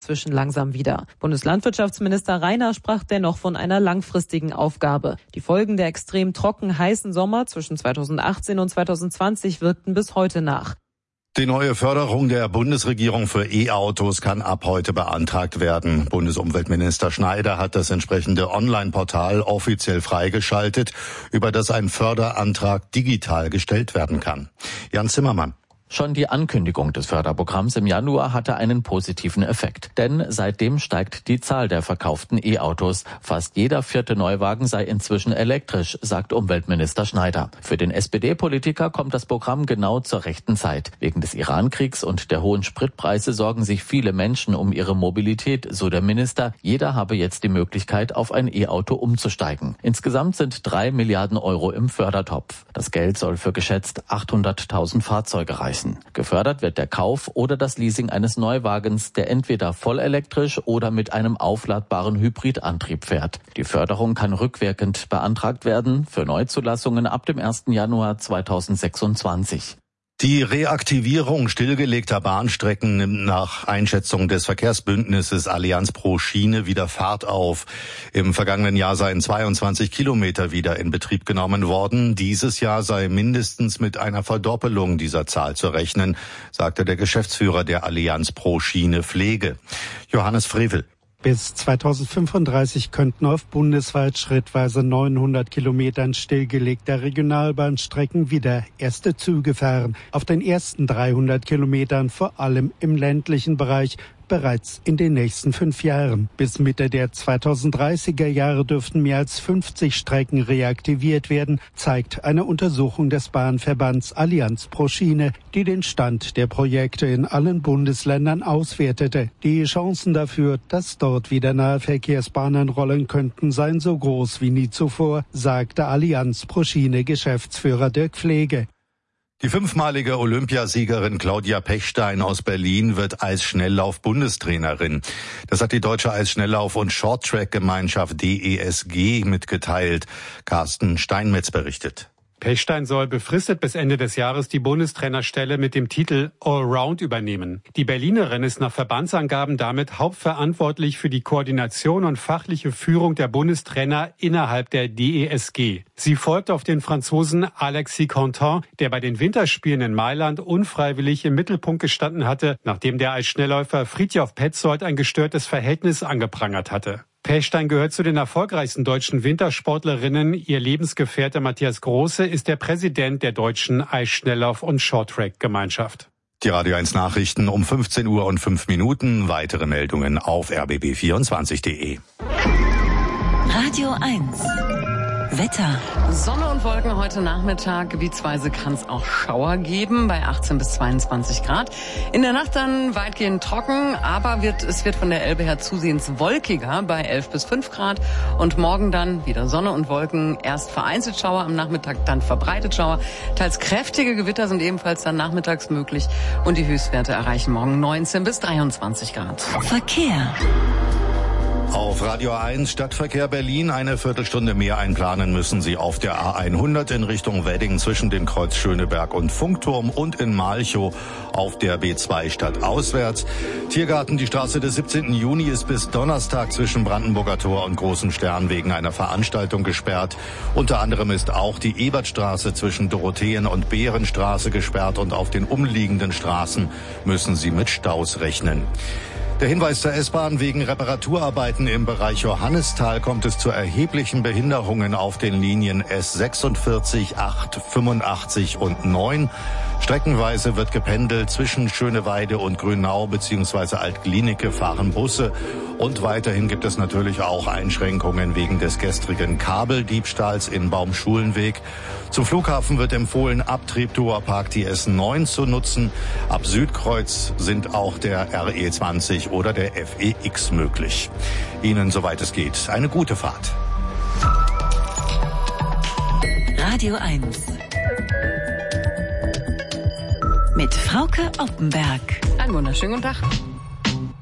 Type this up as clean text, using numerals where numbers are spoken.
inzwischen langsam wieder. Bundeslandwirtschaftsminister Reiner sprach dennoch von einer langfristigen Aufgabe. Die Folgen der extrem trocken heißen Sommer zwischen 2018 und 2020 wirkten bis heute nach. Die neue Förderung der Bundesregierung für E-Autos kann ab heute beantragt werden. Bundesumweltminister Schneider hat das entsprechende Online-Portal offiziell freigeschaltet, über das ein Förderantrag digital gestellt werden kann. Jan Zimmermann. Schon die Ankündigung des Förderprogramms im Januar hatte einen positiven Effekt. Denn seitdem steigt die Zahl der verkauften E-Autos. Fast jeder 4. Neuwagen sei inzwischen elektrisch, sagt Umweltminister Schneider. Für den SPD-Politiker kommt das Programm genau zur rechten Zeit. Wegen des Iran-Kriegs und der hohen Spritpreise sorgen sich viele Menschen um ihre Mobilität, so der Minister. Jeder habe jetzt die Möglichkeit, auf ein E-Auto umzusteigen. Insgesamt sind 3 Milliarden Euro im Fördertopf. Das Geld soll für geschätzt 800.000 Fahrzeuge reichen. Gefördert wird der Kauf oder das Leasing eines Neuwagens, der entweder vollelektrisch oder mit einem aufladbaren Hybridantrieb fährt. Die Förderung kann rückwirkend beantragt werden für Neuzulassungen ab dem 1. Januar 2026. Die Reaktivierung stillgelegter Bahnstrecken nimmt nach Einschätzung des Verkehrsbündnisses Allianz pro Schiene wieder Fahrt auf. Im vergangenen Jahr seien 22 Kilometer wieder in Betrieb genommen worden. Dieses Jahr sei mindestens mit einer Verdoppelung dieser Zahl zu rechnen, sagte der Geschäftsführer der Allianz pro Schiene Pflege, Johannes Frevel. Bis 2035 könnten auf bundesweit schrittweise 900 Kilometern stillgelegter Regionalbahnstrecken wieder erste Züge fahren. Auf den ersten 300 Kilometern, vor allem im ländlichen Bereich, bereits in den nächsten 5 Jahren. Bis Mitte der 2030er Jahre dürften mehr als 50 Strecken reaktiviert werden, zeigt eine Untersuchung des Bahnverbands Allianz pro Schiene, die den Stand der Projekte in allen Bundesländern auswertete. Die Chancen dafür, dass dort wieder Nahverkehrsbahnen rollen könnten, seien so groß wie nie zuvor, sagte Allianz pro Schiene Geschäftsführer Dirk Pflege. Die 5-malige Olympiasiegerin Claudia Pechstein aus Berlin wird Eisschnelllauf-Bundestrainerin. Das hat die Deutsche Eisschnelllauf- und Shorttrack-Gemeinschaft DESG mitgeteilt. Carsten Steinmetz berichtet. Pechstein soll befristet bis Ende des Jahres die Bundestrainerstelle mit dem Titel Allround übernehmen. Die Berlinerin ist nach Verbandsangaben damit hauptverantwortlich für die Koordination und fachliche Führung der Bundestrainer innerhalb der DESG. Sie folgt auf den Franzosen Alexis Contant, der bei den Winterspielen in Mailand unfreiwillig im Mittelpunkt gestanden hatte, nachdem der Eisschnellläufer Fridtjof Petzold ein gestörtes Verhältnis angeprangert hatte. Pechstein gehört zu den erfolgreichsten deutschen Wintersportlerinnen. Ihr Lebensgefährte Matthias Große ist der Präsident der Deutschen Eisschnelllauf- und Shorttrack-Gemeinschaft. Die Radio 1 Nachrichten um 15:05. Weitere Meldungen auf rbb24.de. Radio 1. Wetter. Sonne und Wolken heute Nachmittag. Gebietsweise kann es auch Schauer geben bei 18 bis 22 Grad. In der Nacht dann weitgehend trocken, aber es wird von der Elbe her zusehends wolkiger bei 11 bis 5 Grad. Und morgen dann wieder Sonne und Wolken. Erst vereinzelt Schauer am Nachmittag, dann verbreitet Schauer. Teils kräftige Gewitter sind ebenfalls dann nachmittags möglich. Und die Höchstwerte erreichen morgen 19 bis 23 Grad. Verkehr. Auf Radio 1 Stadtverkehr Berlin eine Viertelstunde mehr einplanen müssen Sie auf der A100 in Richtung Wedding zwischen dem Kreuz Schöneberg und Funkturm und in Malchow auf der B2 stadtauswärts. Tiergarten, die Straße des 17. Juni ist bis Donnerstag zwischen Brandenburger Tor und Großem Stern wegen einer Veranstaltung gesperrt. Unter anderem ist auch die Ebertstraße zwischen Dorotheen- und Behrenstraße gesperrt und auf den umliegenden Straßen müssen Sie mit Staus rechnen. Der Hinweis der S-Bahn: wegen Reparaturarbeiten im Bereich Johannisthal kommt es zu erheblichen Behinderungen auf den Linien S46, 8, 85 und 9. Streckenweise wird gependelt. Zwischen Schöneweide und Grünau bzw. Alt-Glienicke fahren Busse. Und weiterhin gibt es natürlich auch Einschränkungen wegen des gestrigen Kabeldiebstahls in Baumschulenweg. Zum Flughafen wird empfohlen, ab Treptower Park die S9 zu nutzen. Ab Südkreuz sind auch der RE20 oder der FEX möglich. Ihnen, soweit es geht, eine gute Fahrt. Radio 1. Mit Frauke Oppenberg. Einen wunderschönen guten Tag.